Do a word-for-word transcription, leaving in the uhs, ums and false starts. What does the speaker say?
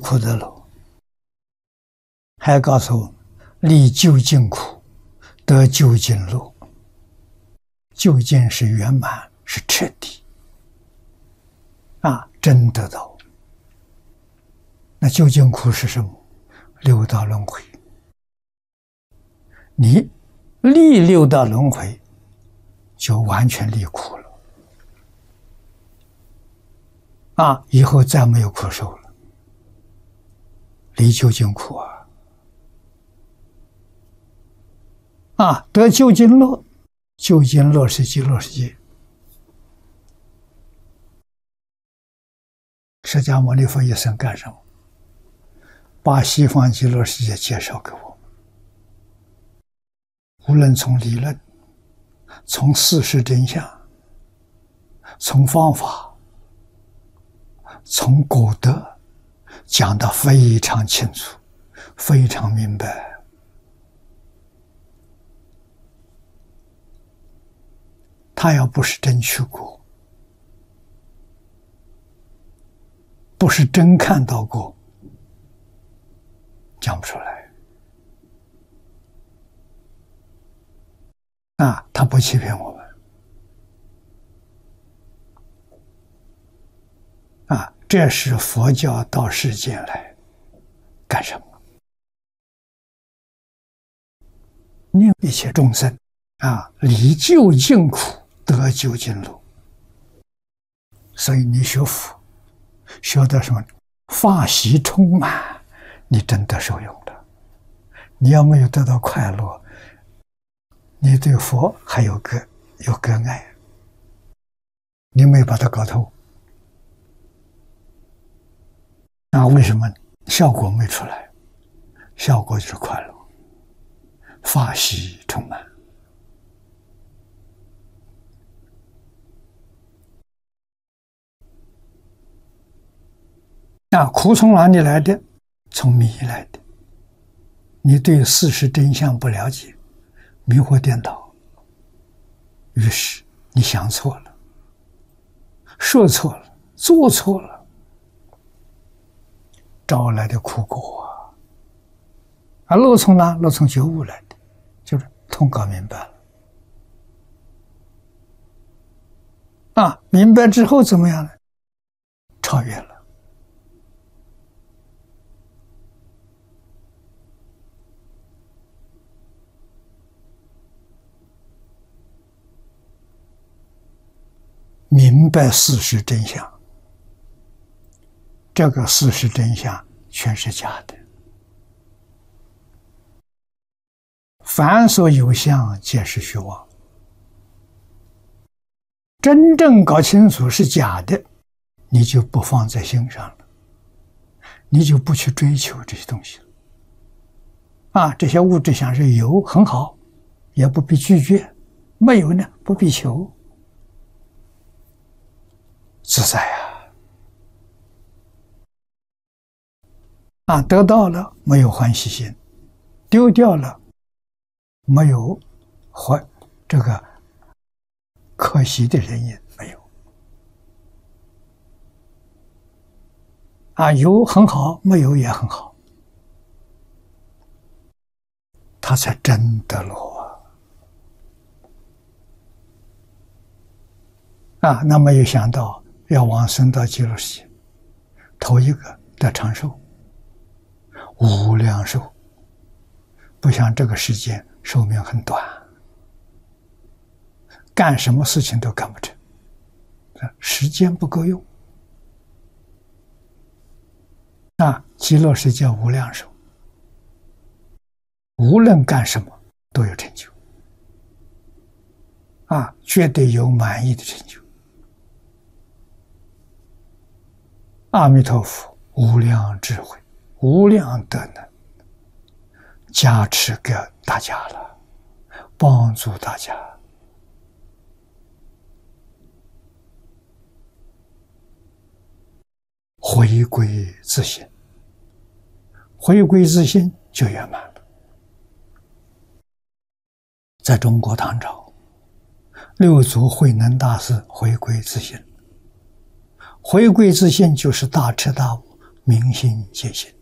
苦得乐，还告诉我们离究竟苦，得究竟乐。究竟是圆满，是彻底啊，真得到。那究竟苦是什么？六道轮回。你离六道轮回，就完全离苦了啊！以后再没有苦受了，离究竟苦啊！啊，得究竟乐，究竟乐是极乐世界。释迦牟尼佛一生干什么？把西方极乐世界介绍给我们，无论从理论、从事实真相、从方法、从果德，讲得非常清楚，非常明白。他要不是真去过，不是真看到过，讲不出来啊！他不欺骗我们啊！这是佛教到世间来干什么？令一切众生啊，离究竟苦，得究竟乐。所以你学佛，学到什么？法喜充满，你真的受用的。你要没有得到快乐，你对佛还有个有个爱，你没把它搞透。那为什么效果没出来？效果就是快乐，法喜充满。那苦从哪里来的？从迷来的。你对事实真相不了解，迷惑颠倒，于是你想错了，说错了，做错了，招来的苦果啊！啊，乐从哪？乐从觉悟来的，就是通告明白了。啊，明白之后怎么样呢？超越了。明白事实真相，这个事实真相全是假的。凡所有相，皆是虚妄。真正搞清楚是假的，你就不放在心上了，你就不去追求这些东西了。啊，这些物质相是有很好，也不必拒绝；没有呢，不必求。自在啊！啊，得到了没有欢喜心，丢掉了没有欢这个可惜的人也没有。啊，有很好，没有也很好，他才真得乐啊！啊，那没有想到。要往生到极乐世界，头一个得长寿，无量寿，不像这个世界寿命很短，干什么事情都干不成，时间不够用。那极乐世界无量寿，无论干什么都有成就，啊，绝对有满意的成就。阿弥陀佛无量智慧，无量德能，加持给大家了，帮助大家回归自性，回归自性就圆满了。在中国唐朝，六祖慧能大师回归自性。回归自性就是大彻大悟， 明心见性。